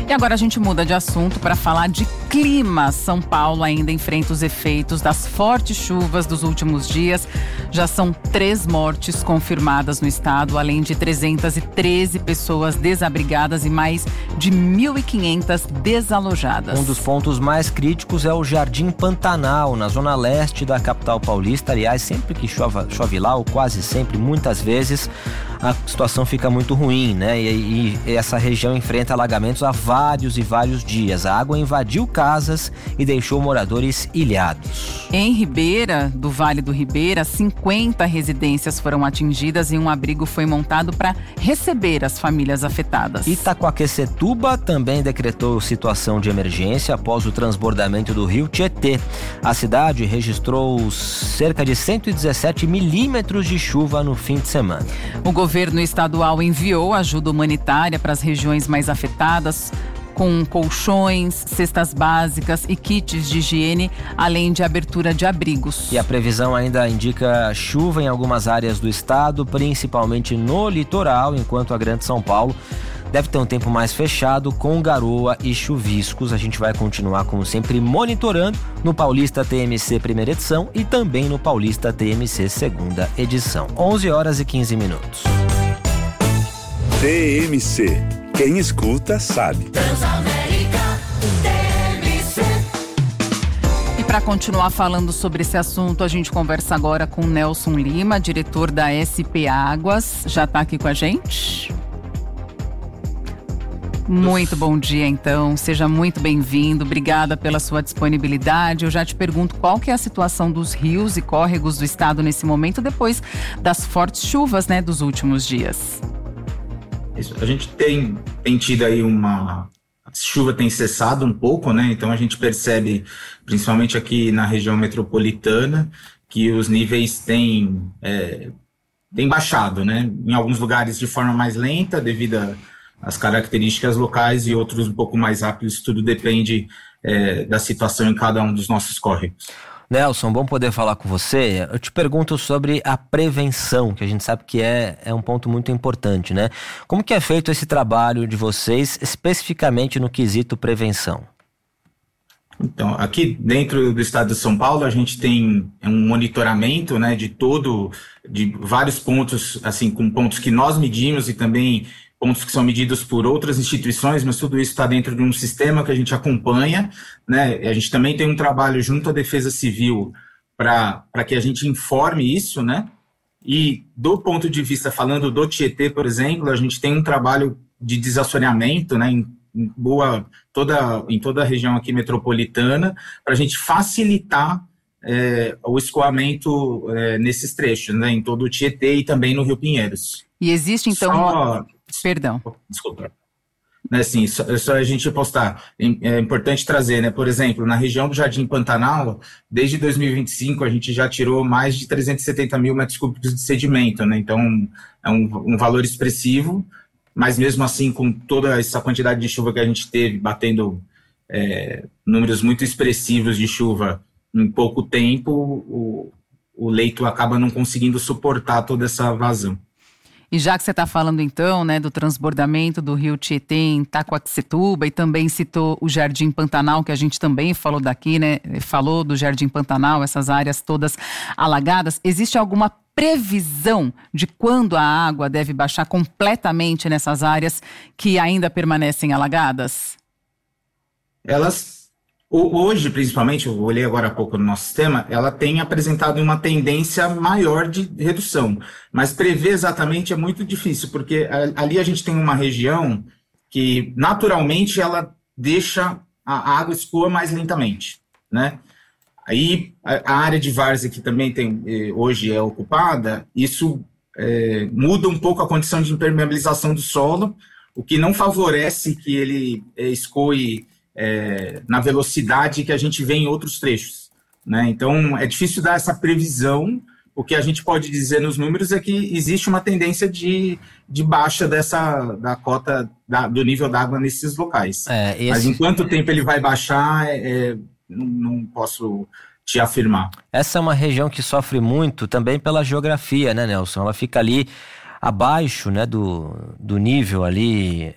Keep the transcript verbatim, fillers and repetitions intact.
E agora a gente muda de assunto para falar de clima. São Paulo ainda enfrenta os efeitos das fortes chuvas dos últimos dias. Já são três mortes confirmadas no estado, além de trezentas e treze pessoas desabrigadas e mais de mil e quinhentas desalojadas. Um dos pontos mais críticos é o Jardim Pantanal, na zona leste da capital paulista. Aliás, sempre que chove, chove lá, ou quase sempre, muitas vezes, a situação fica muito ruim, né? E, e essa região enfrenta alagamentos há vários e vários dias. A água invadiu casas e deixou moradores ilhados. Em Ribeira, do Vale do Ribeira, cinquenta residências foram atingidas e um abrigo foi montado para receber as famílias afetadas. Itaquaquecetuba também decretou situação de emergência após o transbordamento do rio Tietê. A cidade registrou cerca de cento e dezessete milímetros de chuva no fim de semana. O governo estadual enviou ajuda humanitária para as regiões mais afetadas, com colchões, cestas básicas e kits de higiene, além de abertura de abrigos. E a previsão ainda indica chuva em algumas áreas do estado, principalmente no litoral, enquanto a Grande São Paulo deve ter um tempo mais fechado, com garoa e chuviscos. A gente vai continuar, como sempre, monitorando no Paulista T M C primeira edição e também no Paulista T M C segunda edição. onze horas e quinze minutos. T M C. Quem escuta sabe. Transamérica T M C. E para continuar falando sobre esse assunto, a gente conversa agora com Nelson Lima, diretor da S P Águas. Já está aqui com a gente? Muito bom dia, então. Seja muito bem-vindo. Obrigada pela sua disponibilidade. Eu já te pergunto qual que é a situação dos rios e córregos do estado nesse momento, depois das fortes chuvas, né, dos últimos dias. Isso. A gente tem, tem tido aí uma... A chuva tem cessado um pouco, né? Então a gente percebe, principalmente aqui na região metropolitana, que os níveis têm, é, têm baixado, né? Em alguns lugares de forma mais lenta, devido a as características locais, e outros um pouco mais rápidos. Tudo depende é, da situação em cada um dos nossos córregos. Nelson, bom poder falar com você. Eu te pergunto sobre a prevenção, que a gente sabe que é, é um ponto muito importante, né? Como que é feito esse trabalho de vocês, especificamente no quesito prevenção? Então, aqui dentro do estado de São Paulo, a gente tem um monitoramento, né, de todo, de vários pontos, assim, com pontos que nós medimos e também pontos que são medidos por outras instituições, mas tudo isso está dentro de um sistema que a gente acompanha, né? A gente também tem um trabalho junto à Defesa Civil para que a gente informe isso, né? E do ponto de vista, falando do Tietê, por exemplo, a gente tem um trabalho de desassoreamento, né, em, em, boa, toda, em toda a região aqui metropolitana, para a gente facilitar é, o escoamento é, nesses trechos, né, em todo o Tietê e também no Rio Pinheiros. E existe, então... Só... uma... Perdão. Desculpa. Né, assim, só, só a gente postar. É importante trazer, né? Por exemplo, na região do Jardim Pantanal, desde dois mil e vinte e cinco, a gente já tirou mais de trezentos e setenta mil metros cúbicos de sedimento, né? Então, é um, um valor expressivo, mas mesmo assim, com toda essa quantidade de chuva que a gente teve, batendo é, números muito expressivos de chuva em pouco tempo, o, o leito acaba não conseguindo suportar toda essa vazão. E já que você está falando então, né, do transbordamento do rio Tietê em Itaquaquecetuba, e também citou o Jardim Pantanal, que a gente também falou daqui, né, falou do Jardim Pantanal, essas áreas todas alagadas, existe alguma previsão de quando a água deve baixar completamente nessas áreas que ainda permanecem alagadas? Elas... Hoje, principalmente, eu olhei agora há pouco no nosso sistema, ela tem apresentado uma tendência maior de redução, mas prever exatamente é muito difícil, porque ali a gente tem uma região que, naturalmente, ela deixa a água escoa mais lentamente, né? Aí, a área de várzea que também tem, hoje é ocupada, isso é, muda um pouco a condição de impermeabilização do solo, o que não favorece que ele escoe É, na velocidade que a gente vê em outros trechos, né? Então, é difícil dar essa previsão. O que a gente pode dizer nos números é que existe uma tendência de, de baixa dessa, da cota da, do nível d'água nesses locais. É, esse... Mas em quanto tempo ele vai baixar, é, não, não posso te afirmar. Essa é uma região que sofre muito também pela geografia, né, Nelson? Ela fica ali abaixo, né, do, do nível ali